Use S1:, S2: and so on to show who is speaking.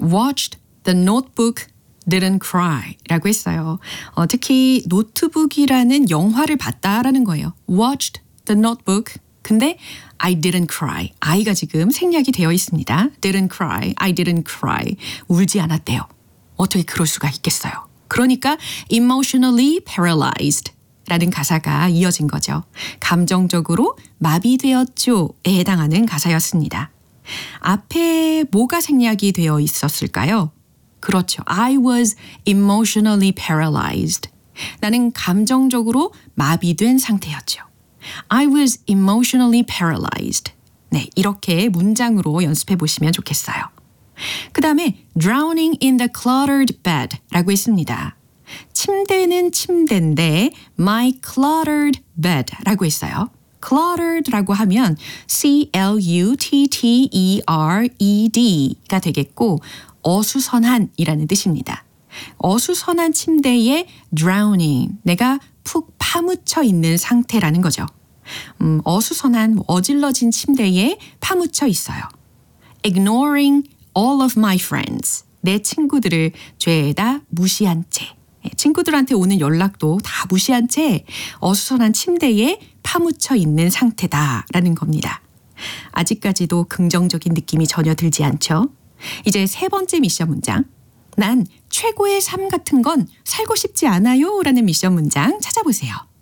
S1: watched the notebook didn't cry 라고 했어요. 특히 노트북이라는 영화를 봤다라는 거예요. watched the notebook. 근데 I didn't cry. I가 지금 생략이 되어 있습니다. didn't cry. I didn't cry. 울지 않았대요. 어떻게 그럴 수가 있겠어요. 그러니까 emotionally paralyzed 라는 가사가 이어진 거죠. 감정적으로 마비되었죠에 해당하는 가사였습니다. 앞에 뭐가 생략이 되어 있었을까요? 그렇죠. I was emotionally paralyzed. 나는 감정적으로 마비된 상태였죠. I was emotionally paralyzed. 네, 이렇게 문장으로 연습해 보시면 좋겠어요. 그 다음에 drowning in the cluttered bed 라고 했습니다. 침대는 침대인데 my cluttered bed 라고 했어요. cluttered라고 하면 cluttered가 되겠고 어수선한이라는 뜻입니다. 어수선한 침대에 drowning, 내가 푹 파묻혀 있는 상태라는 거죠. 어수선한 어질러진 침대에 파묻혀 있어요. ignoring all of my friends, 내 친구들을 죄다 무시한 채, 친구들한테 오는 연락도 다 무시한 채 어수선한 침대에 파묻혀 있는 상태다라는 겁니다. 아직까지도 긍정적인 느낌이 전혀 들지 않죠? 이제 세 번째 미션 문장. 난 최고의 삶 같은 건 살고 싶지 않아요 라는 미션 문장 찾아보세요.